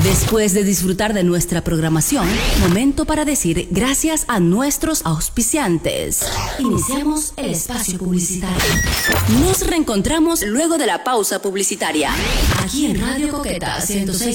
Después de disfrutar de nuestra programación, momento para decir gracias a nuestros auspiciantes. Iniciamos el espacio publicitario. Nos reencontramos luego de la pausa publicitaria. Aquí en Radio Coqueta 106.